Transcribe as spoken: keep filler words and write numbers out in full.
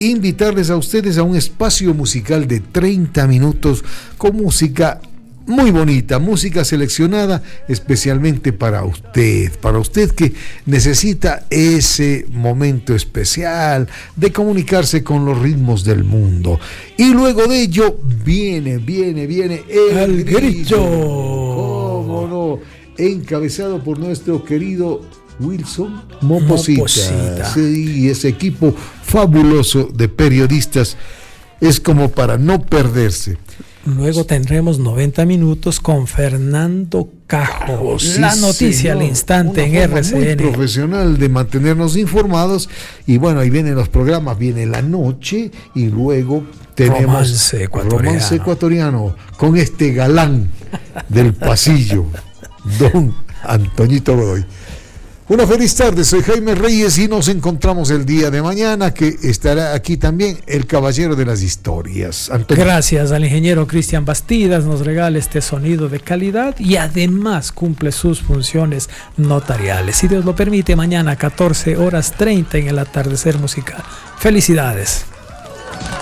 invitarles a ustedes a un espacio musical de treinta minutos con música muy bonita, música seleccionada especialmente para usted, para usted que necesita ese momento especial de comunicarse con los ritmos del mundo. Y luego de ello viene, viene, viene el, el grito. grito. ¿Cómo no? Encabezado por nuestro querido Wilson Moposita. Moposita. Sí, ese equipo fabuloso de periodistas es como para no perderse. Luego tendremos noventa minutos con Fernando Cajo. Sí, la noticia señor. al instante Una en forma R C N. Muy profesional de mantenernos informados. Y bueno, ahí vienen los programas, viene la noche y luego tenemos Romance ecuatoriano. Romance ecuatoriano con este galán del pasillo, don Antoñito Godoy. Una feliz tarde, soy Jaime Reyes y nos encontramos el día de mañana, que estará aquí también el caballero de las historias. Antonio. Gracias al ingeniero Cristian Bastidas, nos regala este sonido de calidad y además cumple sus funciones notariales. Si Dios lo permite, mañana catorce horas treinta en el atardecer musical. Felicidades.